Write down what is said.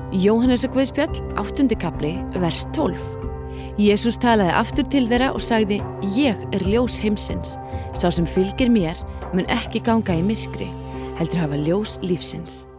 Jóhannesar Guðspjall, 8. kafli, vers 12. Jesús talaði aftur til þeirra og sagði: Ég er ljós heimsins. Sá sem fylgir mér mun ekki ganga í myrkri, heldur hafa ljós lífsins.